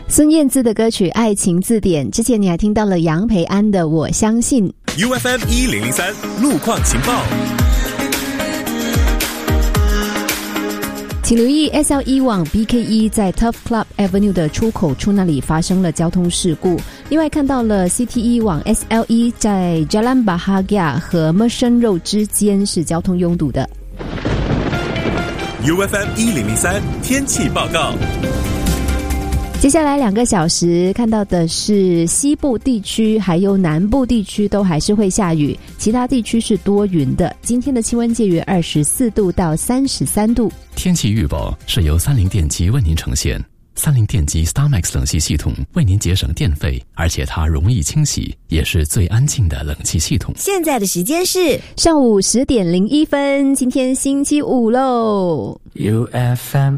孙燕姿的歌曲《爱情字典》，之前你还听到了杨培安的《我相信》。 UFM 1003路况情报。 请留意 SL1 往 BK1 在 Turf Club Avenue 的出口处那里发生了交通事故。另外看到了 CT1 往 SL1 在 Jalan Bahagia 和 Merchant Road 之间是交通拥堵的。 UFM 1003天气报告。 接下来2个小时看到的是西部地区还有南部地区都还是会下雨，其他地区是多云的。今天的气温介于24度到33度。 天气预报是由三菱电机为您呈现。三菱电机 StarMax 冷气系统为您节省电费，而且它容易清洗，也是最安静的冷气系统。 现在的时间是上午10:01，今天星期五喽。 UFM